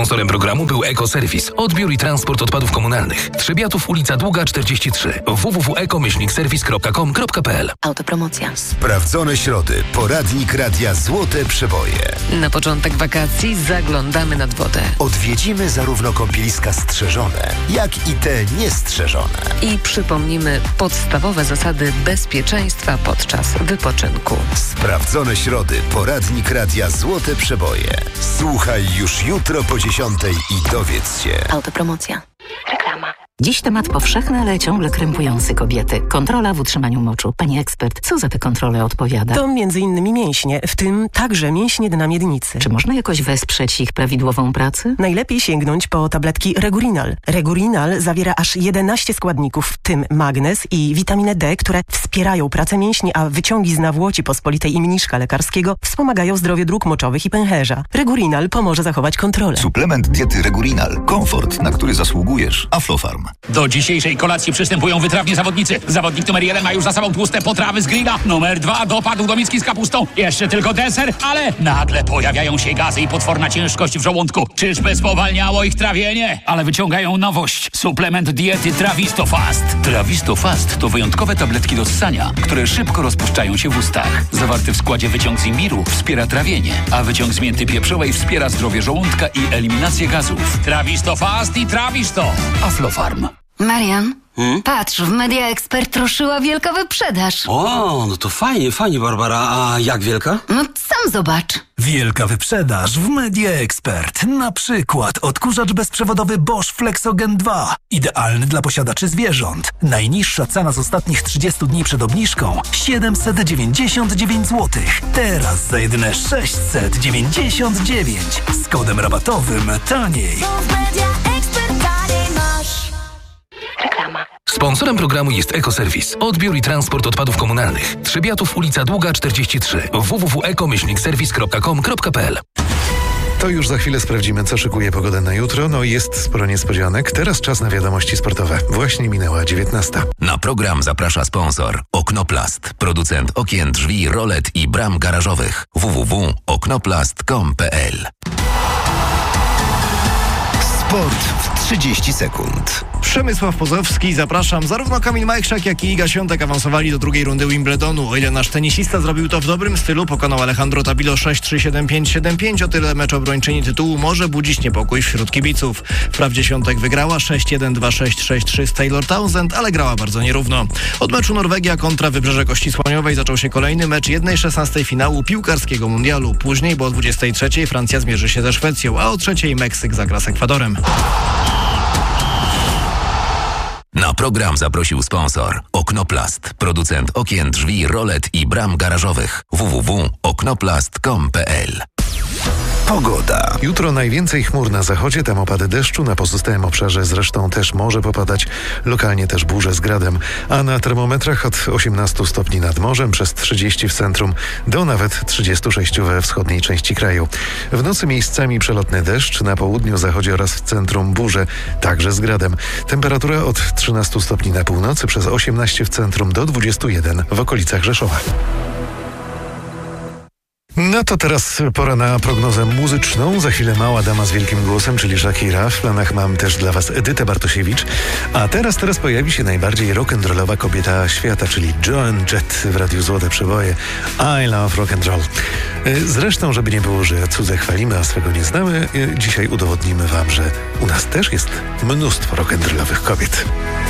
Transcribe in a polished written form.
Sponsorem programu był Ekoserwis. Odbiór i transport odpadów komunalnych. Trzebiatów, ulica Długa 43. www.eko-serwis.com.pl. Autopromocja. Sprawdzone środy. Poradnik Radia Złote Przeboje. Na początek wakacji zaglądamy nad wodę. Odwiedzimy zarówno kąpieliska strzeżone, jak i te niestrzeżone. I przypomnimy podstawowe zasady bezpieczeństwa podczas wypoczynku. Sprawdzone środy. Poradnik Radia Złote Przeboje. Słuchaj już jutro po 10:00 i dowiedz się. Autopromocja. Reklama. Dziś temat powszechny, ale ciągle krępujący kobiety. Kontrola w utrzymaniu moczu. Pani ekspert, co za tę kontrolę odpowiada? To m.in. mięśnie, w tym także mięśnie dna miednicy. Czy można jakoś wesprzeć ich prawidłową pracę? Najlepiej sięgnąć po tabletki Regurinal. Regurinal zawiera aż 11 składników, w tym magnez i witaminę D, które wspierają pracę mięśni, a wyciągi z nawłoci pospolitej i mniszka lekarskiego wspomagają zdrowie dróg moczowych i pęcherza. Regurinal pomoże zachować kontrolę. Suplement diety Regurinal. Komfort, na który zasługujesz. Aflofarm. Do dzisiejszej kolacji przystępują wytrawni zawodnicy. Zawodnik numer 1 ma już za sobą tłuste potrawy z grilla. Numer 2 dopadł do miski z kapustą. Jeszcze tylko deser, ale nagle pojawiają się gazy i potworna ciężkość w żołądku. Czyżby spowalniało ich trawienie? Ale wyciągają nowość. Suplement diety Travistofast. Travistofast to wyjątkowe tabletki do ssania, które szybko rozpuszczają się w ustach. Zawarty w składzie wyciąg z imbiru wspiera trawienie, a wyciąg z mięty pieprzowej wspiera zdrowie żołądka i eliminację gazów. Travistofast i Travisto. Aflofarm. Marian, patrz, w Media Expert ruszyła wielka wyprzedaż. O, no to fajnie, Barbara. A jak wielka? No sam zobacz. Wielka wyprzedaż w Media Expert. Na przykład odkurzacz bezprzewodowy Bosch Flexogen 2. Idealny dla posiadaczy zwierząt. Najniższa cena z ostatnich 30 dni przed obniżką 799 zł. Teraz za jedyne 699. Z kodem rabatowym taniej. Reklama. Sponsorem programu jest Ekoserwis. Odbiór i transport odpadów komunalnych. Trzebiatów, ulica Długa 43. www.eko-serwis.com.pl. To już za chwilę sprawdzimy, co szykuje pogoda na jutro. No jest sporo niespodzianek. Teraz czas na wiadomości sportowe. Właśnie minęła 19:00. Na program zaprasza sponsor Oknoplast, producent okien, drzwi, rolet i bram garażowych. www.oknoplast.com.pl. Sport w 30 sekund. Przemysław Pozowski, zapraszam. Zarówno Kamil Majchrzak, jak i Iga Świątek awansowali do drugiej rundy Wimbledonu. O ile nasz tenisista zrobił to w dobrym stylu, pokonał Alejandro Tabilo 6-3, 7-5, 7-5, o tyle mecz obrończyni tytułu może budzić niepokój wśród kibiców. Wprawdzie Świątek wygrała 6-1, 2-6, 6-3 z Taylor Townsend, ale grała bardzo nierówno. Od meczu Norwegia kontra Wybrzeże Kości Słoniowej zaczął się kolejny mecz 1/16 finału piłkarskiego mundialu. Później, bo o 23:00 Francja zmierzy się ze Szwecją, a o 3:00 Meksyk zagra z Ekwadorem. Na program zaprosił sponsor Oknoplast, producent okien, drzwi, rolet i bram garażowych. www.oknoplast.com.pl. Pogoda. Jutro najwięcej chmur na zachodzie, tam opady deszczu, na pozostałym obszarze zresztą też może popadać, lokalnie też burze z gradem, a na termometrach od 18 stopni nad morzem, przez 30 w centrum, do nawet 36 we wschodniej części kraju. W nocy miejscami przelotny deszcz, na południu, zachodzie oraz w centrum burze, także z gradem. Temperatura od 13 stopni na północy, przez 18 w centrum, do 21 w okolicach Rzeszowa. No to teraz pora na prognozę muzyczną. Za chwilę mała dama z wielkim głosem, czyli Shakira. W planach mam też dla was Edytę Bartosiewicz. A teraz pojawi się najbardziej rock'n'rollowa kobieta świata, czyli Joan Jett w Radiu Złote Przeboje. I love rock'n'roll. Zresztą, żeby nie było, że cudze chwalimy, a swego nie znamy, dzisiaj udowodnimy wam, że u nas też jest mnóstwo rock'n'rollowych kobiet.